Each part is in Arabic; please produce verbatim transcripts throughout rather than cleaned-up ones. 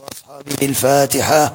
وأصحابه. الفاتحة.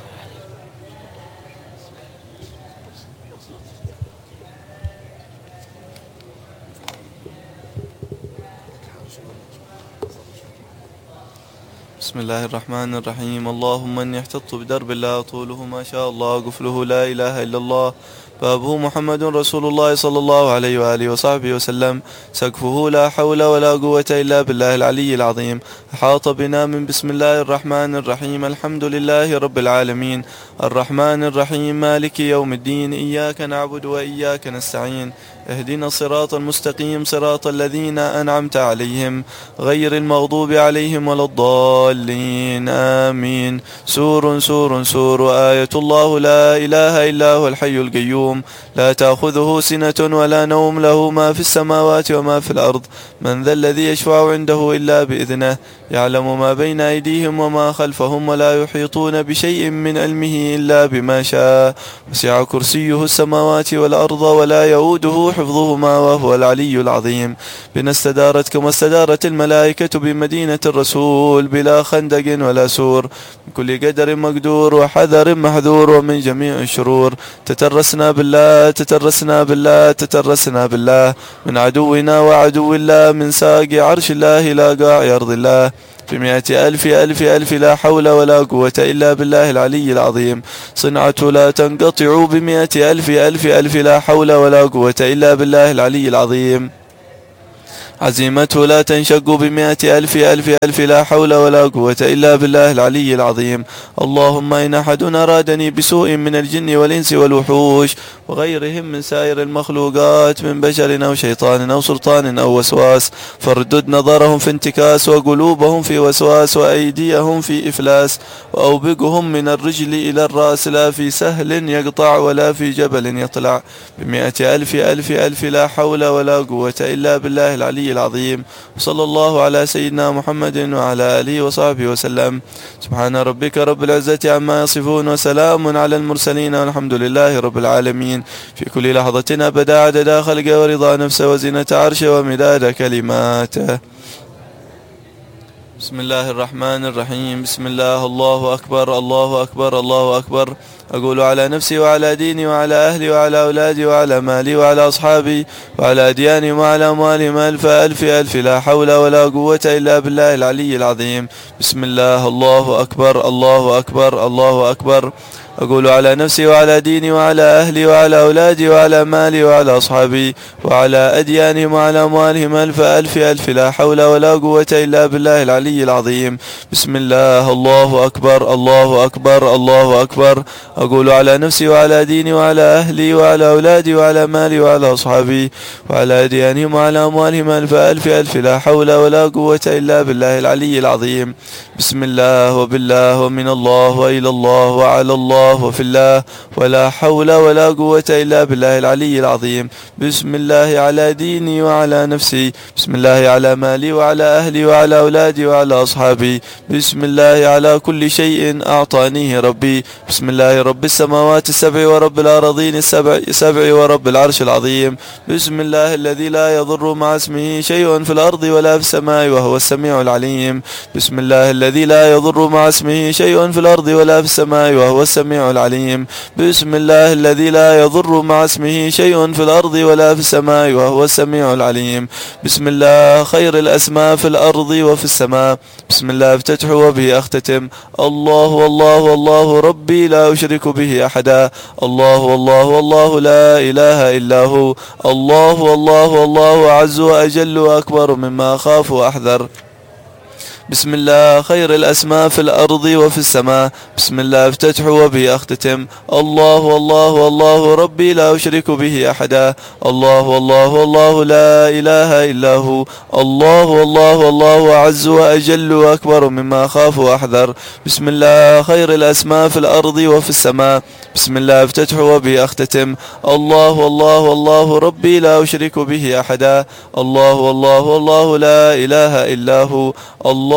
بسم الله الرحمن الرحيم. اللهم إني احتطت بدرب لا طوله ما شاء الله قفله لا إله إلا الله بابه محمد رسول الله صلى الله عليه وآله وصحبه وسلم سقفه لا حول ولا قوة إلا بالله العلي العظيم. أحاط بنا من بسم الله الرحمن الرحيم. الحمد لله رب العالمين الرحمن الرحيم مالك يوم الدين. إياك نعبد وإياك نستعين. اهدنا الصراط المستقيم صراط الذين أنعمت عليهم غير المغضوب عليهم ولا الضالين آمين. سور سور سور آية الله لا إله إلا هو الحي القيوم لا تأخذه سنة ولا نوم له ما في السماوات وما في الأرض. من ذا الذي يشفع عنده إلا بإذنه يعلم ما بين أيديهم وما خلفهم ولا يحيطون بشيء من علمه إلا بما شاء. وسع كرسيه السماوات والأرض ولا يؤوده حفظهما وهو العلي العظيم. بنا استدارت كما استدارت الملائكة بمدينة الرسول بلا خندق ولا سور من كل قدر مقدور وحذر محذور ومن جميع الشرور. تترسنا بالله تترسنا بالله تترسنا بالله من عدونا وعدو الله من ساق عرش الله إلى قاع أرض الله بمئة ألف ألف ألف لا حول ولا قوة إلا بالله العلي العظيم. صنعة لا تنقطع بمئة ألف ألف ألف لا حول ولا قوة إلا بالله العلي العظيم. عزيمته لا تنشق بمئة ألف ألف ألف لا حول ولا قوة إلا بالله العلي العظيم. اللهم إن أحد أرادني بسوء من الجن والإنس والوحوش وغيرهم من سائر المخلوقات من بشر أو شيطان أو سلطان أو وسواس فردد نظرهم في انتكاس وقلوبهم في وسواس وأيديهم في إفلاس وأوبقهم من الرجل إلى الرأس لا في سهل يقطع ولا في جبل يطلع بمئة ألف ألف ألف لا حول ولا قوة إلا بالله العلي العظيم. صلى الله على سيدنا محمد وعلى آله وصحبه وسلم. سبحان ربك رب العزة عما يصفون وسلام على المرسلين والحمد لله رب العالمين. في كل لحظة أبدا عدد خلقه ورضا نفسه وزنة عرشه ومداد كلماته. بسم الله الرحمن الرحيم. بسم الله الله أكبر الله أكبر الله أكبر. أقول على نفسي وعلى ديني وعلى أهلي وعلى أولادي وعلى مالي وعلى أصحابي وعلى أدياني وعلى أموالهم ألف ألف ألف لا حول ولا قوة إلا بالله العلي العظيم. بسم الله الله أكبر الله أكبر الله أكبر. أقول على نفسي وعلى ديني وعلى أهلي وعلى أولادي وعلى مالي وعلى أصحابي وعلى أديانهم وعلى أموالهم ألف ألف ألف لا حول ولا قوة إلا بالله العلي العظيم. بسم الله الله أكبر الله أكبر الله أكبر. أقول على نفسي وعلى ديني وعلى أهلي وعلى أولادي وعلى مالي وعلى أصحابي وعلى أديانهم وعلى أموالهم ألف ألف ألف لا حول ولا قوة إلا بالله العلي العظيم. بسم الله وبالله ومن الله وإلى الله وعلى الله وفي الله ولا حول ولا قوة إلا بالله العلي العظيم. بسم الله على ديني وعلى نفسي. بسم الله على مالي وعلى أهلي وعلى أولادي وعلى أصحابي. بسم الله على كل شيء أعطانيه ربي. بسم الله رب السماوات السبع ورب الأراضين السبع سبع ورب العرش العظيم. بسم الله الذي لا يضر مع اسمه شيء في الأرض ولا في السماء وهو السميع العليم. بسم الله الذي لا يضر مع اسمه شيء في الأرض ولا في السماء وهو السميع العليم. بسم الله الذي لا يضر مع اسمه شيء في الأرض ولا في السماء وهو السميع العليم. بسم الله خير الأسماء في الأرض وفي السماء. بسم الله افتتح وبه أختتم. الله والله والله ربي لا أشرك به أحدا. الله والله والله لا إله إلا هو. الله والله والله أعز وأجل وأكبر مما أخاف وأحذر. بسم الله خير الأسماء في الأرض وفي السماء. بسم الله افتتح وبه أختتم. الله والله والله ربي لا أشرك به أحدا. الله والله والله لا إله إلا هو. الله والله والله أعز وأجل وأكبر مما أخاف وأحذر. بسم الله خير الأسماء في الأرض وفي السماء. بسم الله افتتح وبه أختتم. الله والله والله ربي لا أشرك به أحدا. الله والله والله لا إله إلا هو. الله